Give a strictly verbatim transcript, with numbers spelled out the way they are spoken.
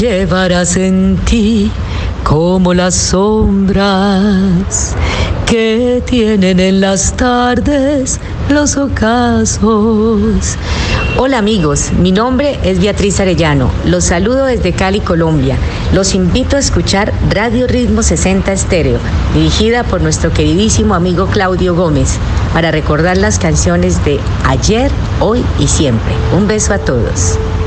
Llevarás en ti como las sombras que tienen en las tardes los ocasos. Hola amigos, mi nombre es Beatriz Arellano. Los saludo desde Cali, Colombia. Los invito a escuchar Radio Ritmo sesenta Estéreo, dirigida por nuestro queridísimo amigo Claudio Gómez, para recordar las canciones de ayer, hoy y siempre. Un beso a todos.